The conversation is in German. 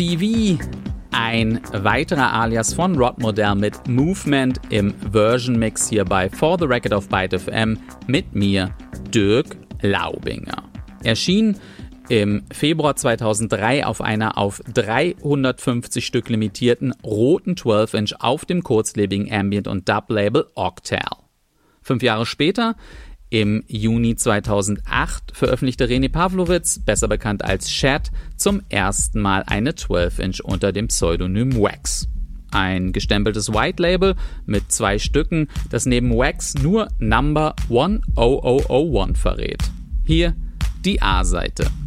CV, ein weiterer Alias von Rod Model mit Movement im Version-Mix hier bei For the Record auf Byte FM mit mir, Dirk Laubinger. Erschien im Februar 2003 auf einer auf 350 Stück limitierten roten 12-Inch auf dem kurzlebigen Ambient- und Dub-Label Octal. 5 Jahre später, im Juni 2008, veröffentlichte René Pavlovitz, besser bekannt als Chat, zum ersten Mal eine 12-Inch unter dem Pseudonym Wax. Ein gestempeltes White Label mit 2 Stücken, das neben Wax nur Number 10001 verrät. Hier die A-Seite.